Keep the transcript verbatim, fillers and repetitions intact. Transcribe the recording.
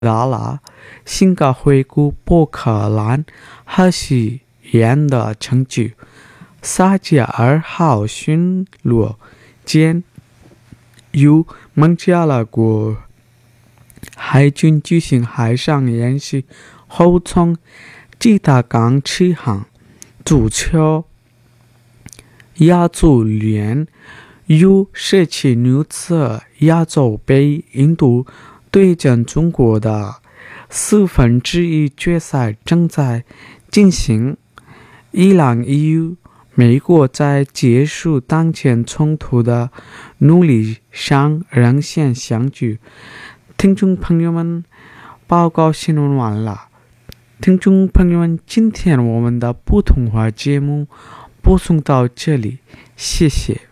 达拉，新加回顾波克兰和许愿的成就。三月二号巡逻间，由孟加拉国海军举行海上演习后，从吉达港起航。足球亚洲联U十七女子亚洲杯印度对阵中国的四分之一决赛正在进行。伊朗 E U 美国在结束当前冲突的努力上仍现相距。听众朋友们，报告新闻完了。听众朋友们，今天我们的普通话节目播送到这里，谢谢。